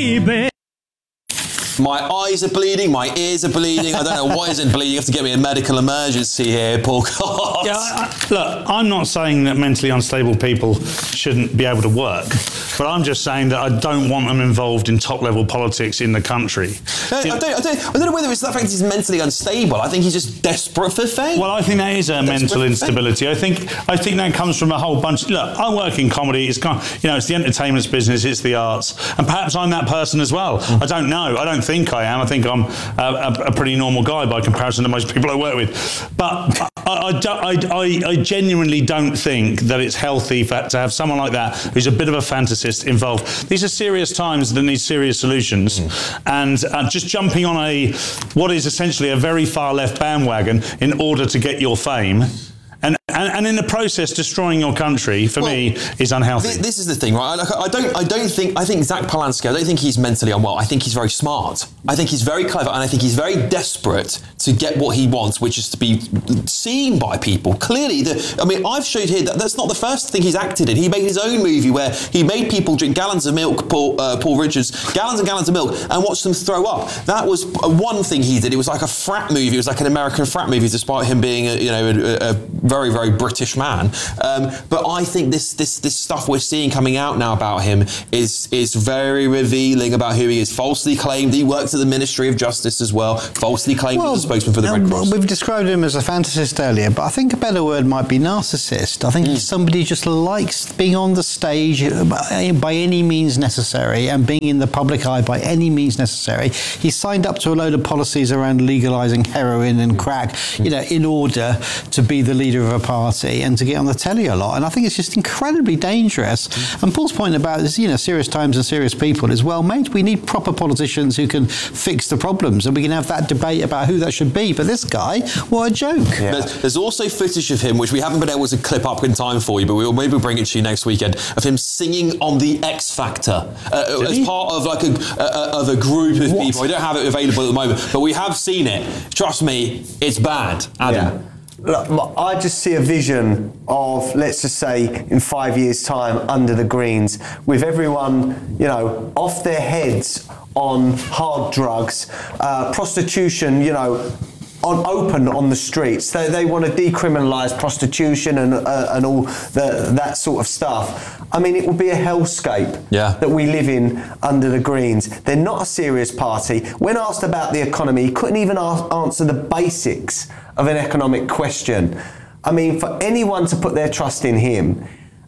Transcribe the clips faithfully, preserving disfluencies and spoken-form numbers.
baby. My eyes are bleeding, my ears are bleeding. I don't know what isn't bleeding. You have to get me a medical emergency here, Paul Cox. Yeah, I, look, I'm not saying that mentally unstable people shouldn't be able to work, but I'm just saying that I don't want them involved in top-level politics in the country. No, I, don't, I, don't, I don't know whether it's the fact he's mentally unstable. I think he's just desperate for fame. Well, I think that is a desperate mental instability. I think I think that comes from a whole bunch. Look, I work in comedy. It's kind of, you know, it's the entertainment business. It's the arts, and perhaps I'm that person as well. Mm. I don't know. I don't think I am. I think I'm a, a, a pretty normal guy by comparison to most people I work with. But I, I, I, I genuinely don't think that it's healthy for, to have someone like that who's a bit of a fantasist involved. These are serious times that need serious solutions, mm. and uh, just jumping on a what is essentially a very far left bandwagon in order to get your fame. And, and and in the process, destroying your country for well, me is unhealthy. Th- this is the thing, right? Like, I don't, I don't think. I think Zach Polanski. I don't think he's mentally unwell. I think he's very smart. I think he's very clever, and I think he's very desperate to get what he wants, which is to be seen by people. Clearly, the, I mean, I've showed here that that's not the first thing he's acted in. He made his own movie where he made people drink gallons of milk, Paul, uh, Paul Richards, gallons and gallons of milk, and watch them throw up. That was one thing he did. It was like a frat movie. It was like an American frat movie, despite him being, a, you know, a, a very, very British man. Um, but I think this this this stuff we're seeing coming out now about him is is very revealing about who he is. Falsely claimed he works at the Ministry of Justice as well. Falsely claimed well, he's a spokesman for the Red Cross. We've described him as a fantasist earlier, but I think a better word might be narcissist. I think mm. he's somebody who just likes being on the stage by any means necessary and being in the public eye by any means necessary. He signed up to a load of policies around legalising heroin and crack, you know, in order to be the leader of a party and to get on the telly a lot. And I think it's just incredibly dangerous. Mm. And Paul's point about this, you know, serious times and serious people is well made. We need proper politicians who can fix the problems, and we can have that debate about who that should be. But this guy, what a joke. Yeah. There's, there's also footage of him, which we haven't been able to clip up in time for you, but we'll maybe bring it to you next weekend, of him singing on the X Factor uh, as he? part of like a, a, of a group of what? people. We don't have it available at the moment, but we have seen it. Trust me, it's bad. Adam. Yeah. Look, I just see a vision of, let's just say, in five years' time, Under the Greens, with everyone, you know, off their heads on hard drugs, uh, prostitution, you know, on open on the streets. They they want to decriminalise prostitution and uh, and all the, that sort of stuff. I mean, it would be a hellscape yeah. that we live in under the Greens. They're not a serious party. When asked about the economy, he couldn't even ask, answer the basics of an economic question. I mean, for anyone to put their trust in him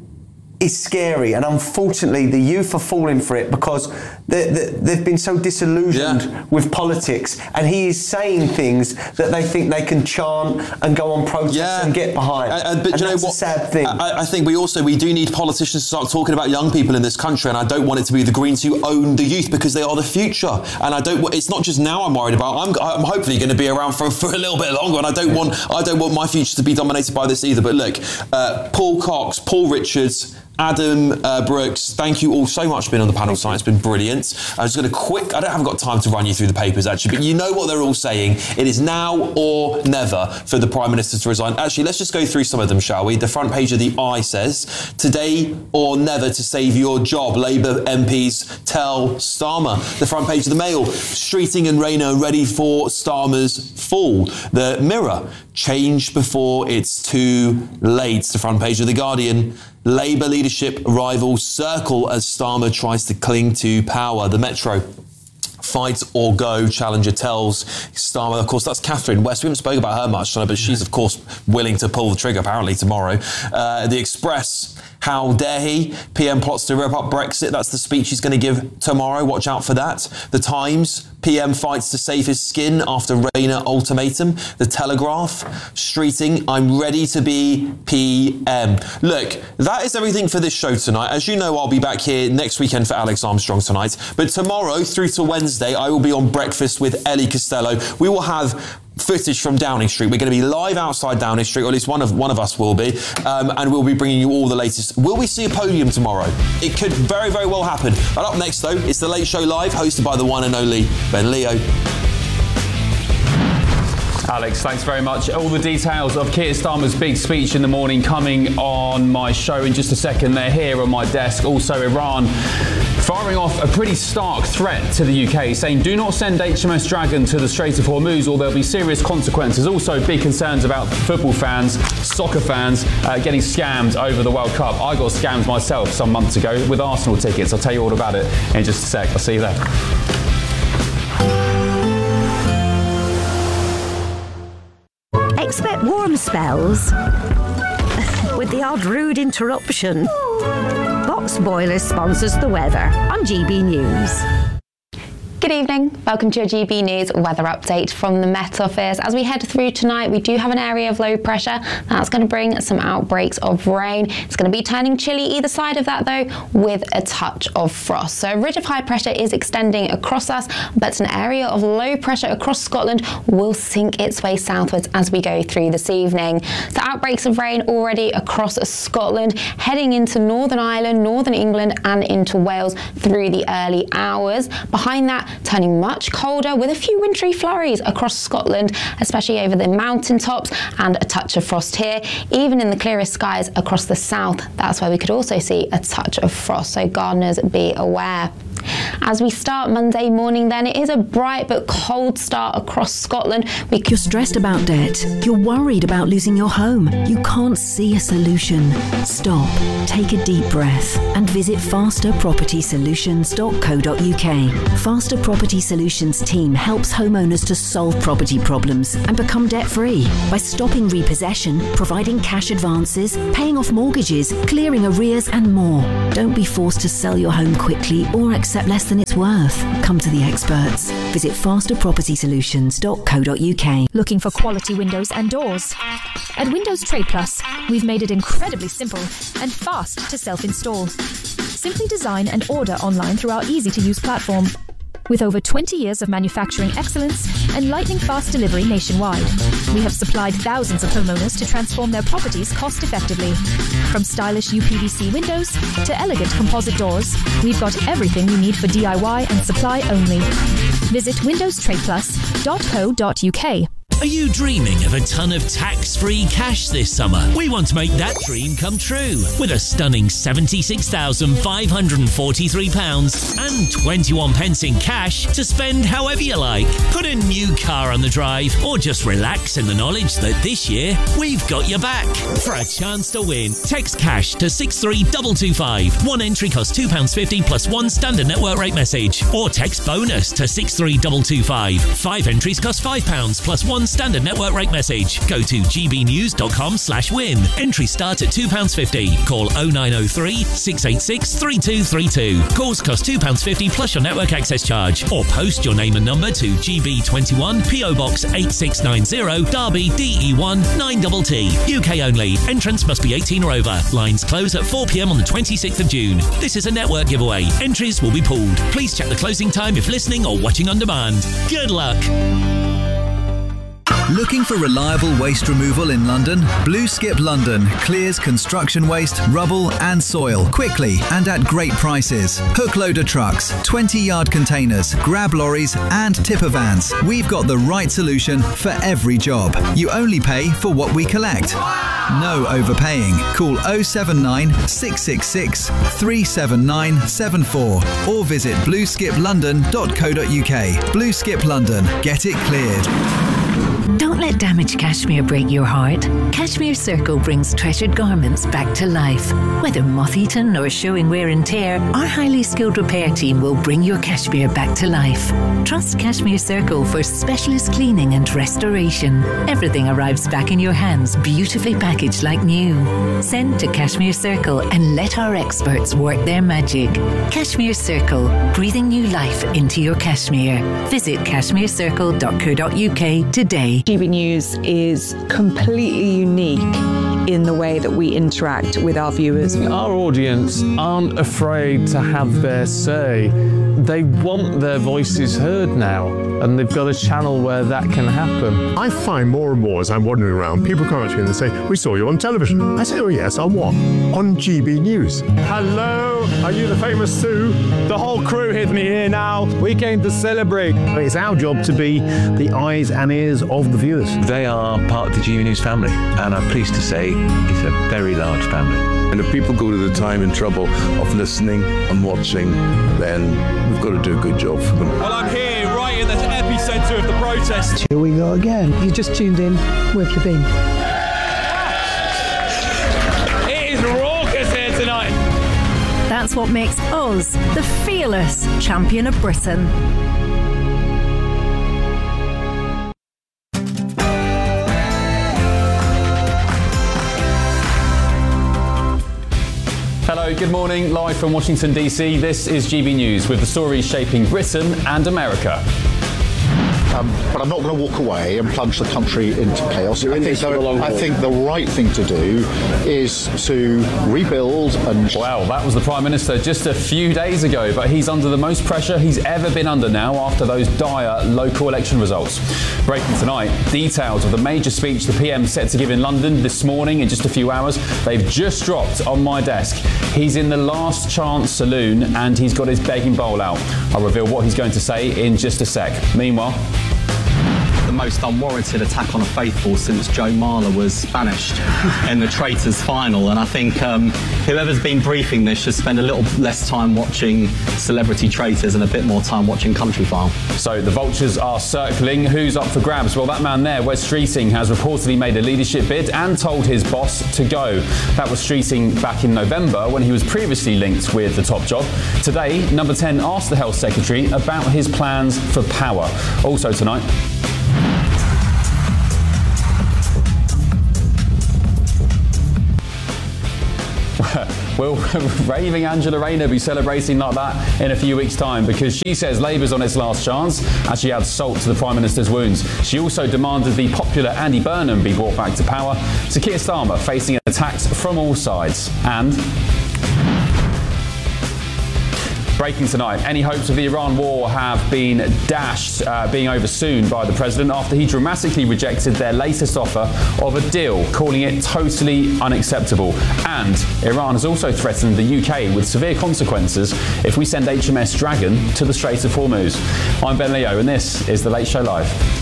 is scary, and unfortunately the youth are falling for it because they, they, they've been so disillusioned yeah. with politics, and he is saying things that they think they can chant and go on protests yeah. and get behind. Uh, uh, but and you that's know what? a sad thing. I, I think we also we do need politicians to start talking about young people in this country, and I don't want it to be the Greens who own the youth, because they are the future. And I don't. It's not just now I'm worried about. I'm, I'm hopefully going to be around for, for a little bit longer, and I don't want I don't want my future to be dominated by this either. But look, uh, Paul Cox, Paul Richards, Adam uh, Brooks, thank you all so much for being on the panel tonight. It's been brilliant. I was going to quick, I don't haven't got time to run you through the papers actually, but you know what they're all saying. It is now or never for the Prime Minister to resign. Actually, let's just go through some of them, shall we? The front page of the Eye says, today or never to save your job. Labour M Ps tell Starmer. The front page of the Mail, Streeting and Rayner ready for Starmer's fall. The Mirror, change before it's too late. The front page of the Guardian, Labour leadership rivals circle as Starmer tries to cling to power. The Metro, fight or go, challenger tells Starmer. Of course, that's Catherine West. We haven't spoken about her much, but she's, of course, willing to pull the trigger, apparently, tomorrow. Uh, the Express, how dare he? P M plots to rip up Brexit. That's the speech he's going to give tomorrow. Watch out for that. The Times, P M fights to save his skin after Rayner ultimatum. The Telegraph, Streeting, I'm ready to be P M. Look, that is everything for this show tonight. As you know, I'll be back here next weekend for Alex Armstrong tonight. But tomorrow through to Wednesday, I will be on Breakfast with Ellie Costello. We will have footage from Downing Street. We're going to be live outside Downing Street, or at least one of one of us will be, um, and we'll be bringing you all the latest. Will we see a podium tomorrow? It could very, very well happen. But up next, though, it's The Late Show Live, hosted by the one and only Ben Leo. Alex, thanks very much. All the details of Keir Starmer's big speech in the morning coming on my show in just a second. They're here on my desk. Also, Iran firing off a pretty stark threat to the U K, saying do not send H M S Dragon to the Strait of Hormuz or there'll be serious consequences. Also, big concerns about football fans, soccer fans uh, getting scammed over the World Cup. I got scammed myself some months ago with Arsenal tickets. I'll tell you all about it in just a sec. I'll see you there. Expect warm spells with the odd rude interruption. Box Boiler sponsors the weather on G B News. Good evening. Welcome to your G B News weather update from the Met Office. As we head through tonight, we do have an area of low pressure. That's going to bring some outbreaks of rain. It's going to be turning chilly either side of that, though, with a touch of frost. So a ridge of high pressure is extending across us, but an area of low pressure across Scotland will sink its way southwards as we go through this evening. So outbreaks of rain already across Scotland, heading into Northern Ireland, Northern England and into Wales through the early hours. Behind that, turning much colder with a few wintry flurries across Scotland, especially over the mountaintops, and a touch of frost here. Even in the clearest skies across the south, that's where we could also see a touch of frost, so gardeners be aware. As we start Monday morning then, it is a bright but cold start across Scotland. We You're stressed about debt. You're worried about losing your home. You can't see a solution. Stop, take a deep breath and visit faster property solutions dot co dot U K. Faster Property Solutions team helps homeowners to solve property problems and become debt-free by stopping repossession, providing cash advances, paying off mortgages, clearing arrears and more. Don't be forced to sell your home quickly or accept less than it's worth. Come to the experts. Visit faster property solutions dot co dot U K. Looking for quality windows and doors? At Windows Trade Plus, we've made it incredibly simple and fast to self-install. Simply design and order online through our easy-to-use platform. With over twenty years of manufacturing excellence and lightning-fast delivery nationwide, we have supplied thousands of homeowners to transform their properties cost-effectively. From stylish U P V C windows to elegant composite doors, we've got everything you need for D I Y and supply only. Visit windows trade plus dot co dot U K. Are you dreaming of a ton of tax-free cash this summer? We want to make that dream come true with a stunning seventy-six thousand five hundred forty-three pounds and twenty-one pence in cash to spend however you like. Put a new car on the drive or just relax in the knowledge that this year we've got your back. For a chance to win, text cash to six three two two five. One entry costs two pounds fifty plus one standard network rate message. Or text bonus to six three two two five. Five entries cost five pounds plus one standard network rate message. Go to g b news dot com slash win. Entry start at two pounds fifty. Call oh nine oh three, six eight six, three two three two. Calls cost two pounds fifty plus your network access charge. Or post your name and number to G B twenty-one, P O Box eight six nine zero, Derby, D E one nine T T. U K only. Entrance must be eighteen or over. Lines close at four p m on the twenty-sixth of June. This is a network giveaway. Entries will be pooled. Please check the closing time if listening or watching on demand. Good luck. Looking for reliable waste removal in London? Blue Skip London clears construction waste, rubble and soil quickly and at great prices. Hook loader trucks, twenty yard containers, grab lorries and tipper vans. We've got the right solution for every job. You only pay for what we collect. No overpaying. Call oh seven nine, six six six, three seven nine seven four or visit blue skip london dot co dot U K. Blue Skip London. Get it cleared. Don't let damaged cashmere break your heart. Cashmere Circle brings treasured garments back to life. Whether moth-eaten or showing wear and tear, our highly skilled repair team will bring your cashmere back to life. Trust Cashmere Circle for specialist cleaning and restoration. Everything arrives back in your hands, beautifully packaged like new. Send to Cashmere Circle and let our experts work their magic. Cashmere Circle, breathing new life into your cashmere. Visit cashmere circle dot co dot U K today. G B News is completely unique in the way that we interact with our viewers. Our audience aren't afraid to have their say. They want their voices heard now, and they've got a channel where that can happen. I find more and more as I'm wandering around, people come up to me and they say, "We saw you on television." I say, "Oh yes, on what?" "On G B News." Hello, are you the famous Sue? The whole crew with me here now. We came to celebrate. It's our job to be the eyes and ears of the viewers. They are part of the G B News family, and I'm pleased to say it's a very large family. And if people go to the time and trouble of listening and watching, then we've got to do a good job for them. Well, I'm here right in the epicentre of the protest. Here we go again. You just tuned in. Where have you been? It is raucous here tonight. That's what makes us the fearless champion of Britain. Hello, good morning. Live from Washington, D C, this is G B News with the stories shaping Britain and America. Um, but I'm not going to walk away and plunge the country into chaos. I think, the, I think the right thing to do is to rebuild and... Wow, that was the Prime Minister just a few days ago, but he's under the most pressure he's ever been under now after those dire local election results. Breaking tonight, details of the major speech the P M set to give in London this morning in just a few hours. They've just dropped on my desk. He's in the last chance saloon and he's got his begging bowl out. I'll reveal what he's going to say in just a sec. Meanwhile... the most unwarranted attack on a faithful since Joe Marler was banished in the Traitors final, and I think um, whoever's been briefing this should spend a little less time watching Celebrity Traitors and a bit more time watching Countryfile. So the vultures are circling. Who's up for grabs? Well, that man there, Wes Streeting, has reportedly made a leadership bid and told his boss to go. That was Streeting back in November when he was previously linked with the top job. Today, Number ten asked the Health Secretary about his plans for power. Also tonight... Will raving Angela Rayner be celebrating like that in a few weeks' time? Because she says Labour's on its last chance as she adds salt to the Prime Minister's wounds. She also demanded the popular Andy Burnham be brought back to power. So Keir Starmer facing attacks from all sides. And... breaking tonight, any hopes of the Iran war have been dashed, uh, being over soon by the president after he dramatically rejected their latest offer of a deal, calling it totally unacceptable. And Iran has also threatened the U K with severe consequences if we send H M S Dragon to the Strait of Hormuz. I'm Ben Leo and this is The Late Show Live.